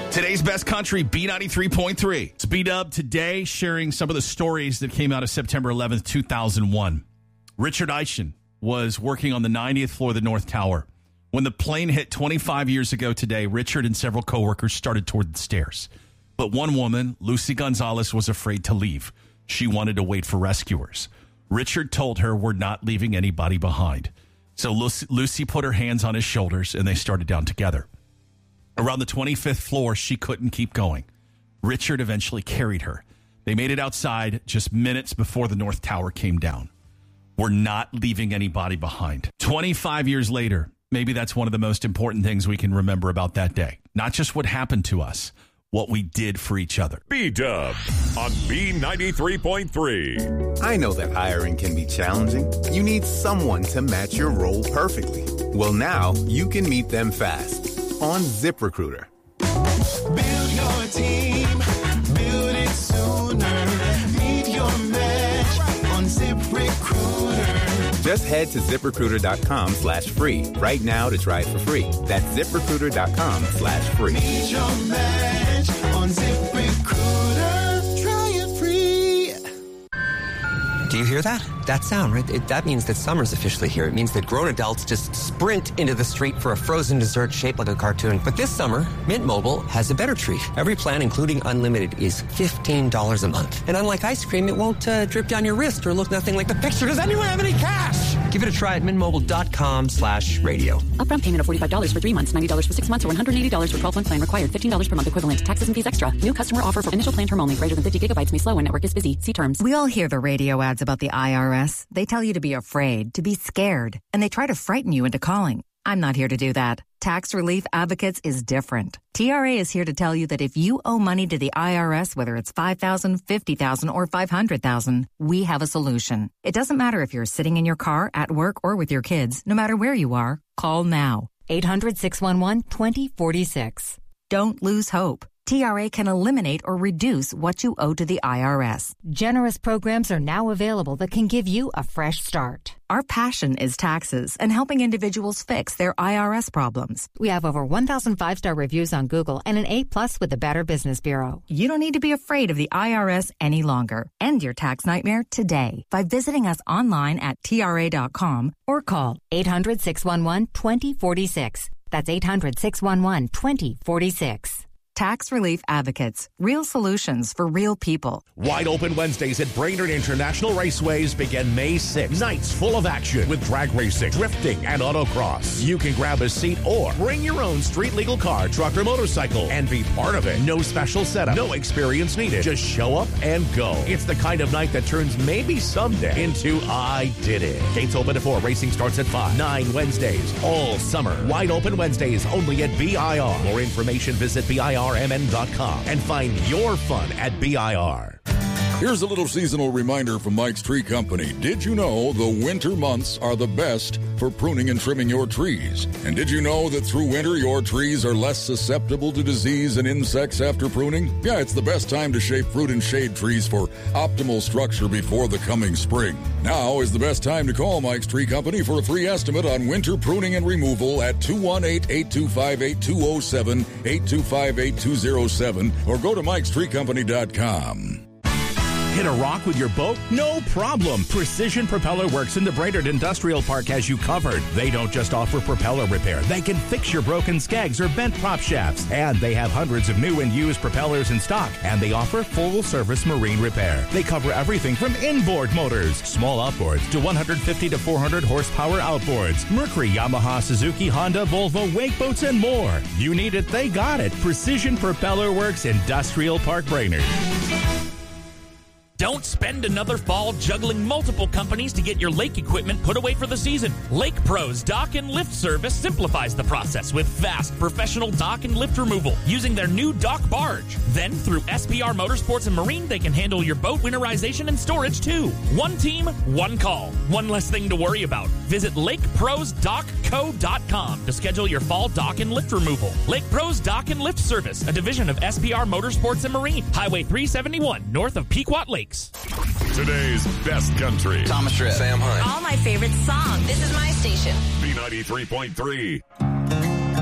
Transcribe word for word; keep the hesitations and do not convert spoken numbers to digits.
Today's best country, B ninety-three point three. It's B-Dub today, sharing some of the stories that came out of September eleventh, two thousand one. Richard Eichen was working on the ninetieth floor of the North Tower. When the plane hit twenty-five years ago today, Richard and several coworkers started toward the stairs. But one woman, Lucy Gonzalez, was afraid to leave. She wanted to wait for rescuers. Richard told her, "We're not leaving anybody behind." So Lucy, Lucy put her hands on his shoulders, and they started down together. Around the twenty-fifth floor, she couldn't keep going. Richard eventually carried her. They made it outside just minutes before the North Tower came down. We're not leaving anybody behind. twenty-five years later, maybe that's one of the most important things we can remember about that day. Not just what happened to us, what we did for each other. B-Dub on B ninety-three point three. I know that hiring can be challenging. You need someone to match your role perfectly. Well, now you can meet them fast on ZipRecruiter. Build your team, build it sooner. Meet your match on ZipRecruiter. Just head to ZipRecruiter.com slash free right now to try it for free. That's ZipRecruiter.com slash free. Meet your match on ZipRecruiter. Try it free. Do you hear that? That sound, right? It, that means that summer's officially here. It means that grown adults just sprint into the street for a frozen dessert shaped like a cartoon. But this summer, Mint Mobile has a better treat. Every plan, including unlimited, is fifteen dollars a month. And unlike ice cream, it won't uh, drip down your wrist or look nothing like the picture. Does anyone have any cash? Give it a try at mintmobile.com slash radio. Upfront payment of forty-five dollars for three months, ninety dollars for six months, or one hundred eighty dollars for twelve-month plan required. fifteen dollars per month equivalent. Taxes and fees extra. New customer offer for initial plan term only. Greater than fifty gigabytes may slow when network is busy. See terms. We all hear the radio ads about the I R S. They tell you to be afraid, to be scared, and they try to frighten you into calling. I'm not here to do that. Tax Relief Advocates is different. T R A is here to tell you that if you owe money to the I R S, whether it's five thousand dollars, fifty thousand dollars, or five hundred thousand dollars, we have a solution. It doesn't matter if you're sitting in your car, at work, or with your kids. No matter where you are, call now. eight hundred, six one one, two zero four six. Don't lose hope. T R A can eliminate or reduce what you owe to the I R S. Generous programs are now available that can give you a fresh start. Our passion is taxes and helping individuals fix their I R S problems. We have over one thousand five-star reviews on Google and an A plus with the Better Business Bureau. You don't need to be afraid of the I R S any longer. End your tax nightmare today by visiting us online at T R A dot com or call eight hundred, six one one, two zero four six. That's eight hundred, six one one, two zero four six. Tax Relief Advocates. Real solutions for real people. Wide Open Wednesdays at Brainerd International Raceways begin May sixth. Nights full of action with drag racing, drifting, and autocross. You can grab a seat or bring your own street legal car, truck, or motorcycle and be part of it. No special setup, no experience needed. Just show up and go. It's the kind of night that turns maybe someday into I did it. Gates open at four. Racing starts at five. Nine Wednesdays all summer. Wide Open Wednesdays only at B I R. More information, visit B I R M N dot com and find your fun at B I R. Here's a little seasonal reminder from Mike's Tree Company. Did you know the winter months are the best for pruning and trimming your trees? And did you know that through winter your trees are less susceptible to disease and insects after pruning? Yeah, it's the best time to shape fruit and shade trees for optimal structure before the coming spring. Now is the best time to call Mike's Tree Company for a free estimate on winter pruning and removal at two one eight, eight two five, eight two zero seven, eight two five, eight two zero seven, or go to mikes tree company dot com. Hit a rock with your boat? No problem. Precision Propeller Works in the Brainerd Industrial Park has you covered. They don't just offer propeller repair. They can fix your broken skegs or bent prop shafts. And they have hundreds of new and used propellers in stock. And they offer full-service marine repair. They cover everything from inboard motors, small outboards, to one hundred fifty to four hundred horsepower outboards, Mercury, Yamaha, Suzuki, Honda, Volvo, wake boats, and more. You need it, they got it. Precision Propeller Works, Industrial Park, Brainerd. Don't spend another fall juggling multiple companies to get your lake equipment put away for the season. Lake Pros Dock and Lift Service simplifies the process with fast, professional dock and lift removal using their new dock barge. Then, through S P R Motorsports and Marine, they can handle your boat winterization and storage, too. One team, one call. One less thing to worry about. Visit lake pros dock co dot com to schedule your fall dock and lift removal. Lake Pros Dock and Lift Service, a division of S P R Motorsports and Marine, Highway three seventy-one, north of Pequot Lake. Today's best country. Thomas Tripp. Sam Hunt. All my favorite songs. This is my station. B ninety-three point three.